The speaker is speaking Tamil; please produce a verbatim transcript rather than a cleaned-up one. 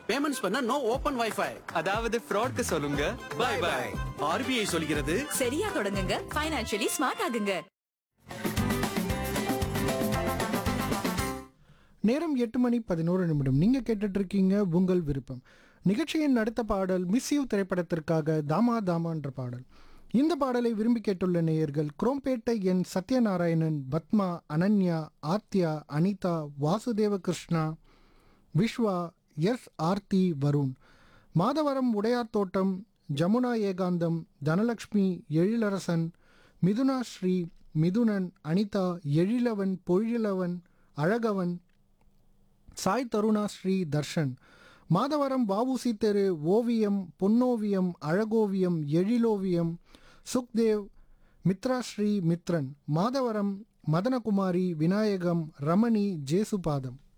பேமெண்ட்ஸ் பண்ண நோ ஓபன் வைஃபை. அதாவது ஃப்ராட்க்கு சொல்லுங்க பை பை. ஆர்பிஐ சொல்கிறது சரியா தொடங்குங்க, ஃபைனான்சியலி ஸ்மார்ட் ஆகுங்க. நேரம் எட்டு மணி பதினோரு நிமிடம். நீங்கள் கேட்டுட்டு இருக்கீங்க உங்கள் விருப்பம் நிகழ்ச்சியின் அடுத்த பாடல் மிஸ் யூ திரைப்படத்திற்காக தாமா தாமா என்ற பாடல். இந்த பாடலை விரும்பி கேட்டுள்ள நேயர்கள் குரோம்பேட்டை என் சத்யநாராயணன், பத்மா, அனன்யா, ஆத்யா, அனிதா, வாசுதேவ கிருஷ்ணா, விஸ்வா, எஸ் ஆர்த்தி, வருண், மாதவரம், உடையார் தோட்டம், ஜமுனா ஏகாந்தம், தனலக்ஷ்மி, எழிலரசன், மிதுனா ஸ்ரீ, மிதுனன், அனிதா, எழிலவன், பொழிலவன், அழகவன், சாய் தருணா ஸ்ரீ, தர்ஷன், மாதவரம், வாவுசி தெரு, ஓவியம், பொன்னோவியம், அழகோவியம், எழிலோவியம், சுக்தேவ், மித்ரா ஸ்ரீ, மித்ரன், மாதவரம், மதனகுமாரி, விநாயகம், ரமணி, ஜேசுபாதம்.